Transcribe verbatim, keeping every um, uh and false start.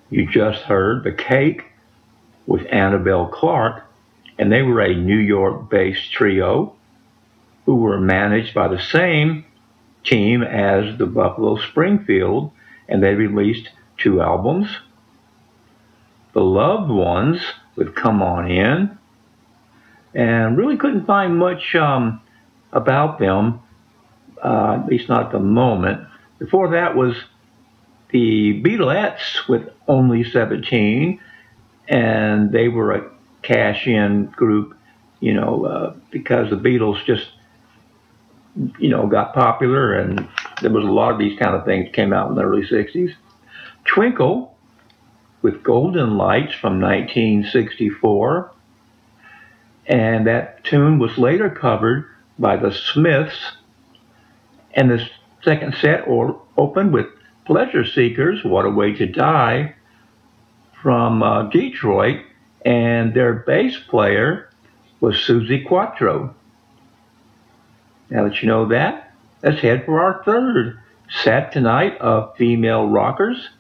You just heard The Cake with Annabelle Clark, and they were a New York based trio who were managed by the same team as the Buffalo Springfield, and they released two albums. The Loved Ones with Come On In, and really couldn't find much um, about them, uh, at least not at the moment. Before that was the Beatlettes with Only seventeen, and they were a cash in group, you know, uh, because the Beatles just, you know, got popular, and there was a lot of these kind of things came out in the early sixties. Twinkle with Golden Lights from nineteen sixty-four, and that tune was later covered by the Smiths, and the second set or opened with Pleasure Seekers, What a Way to Die, from uh, Detroit, and their bass player was Susie Quattro. Now that you know that, let's head for our third set tonight of female rockers.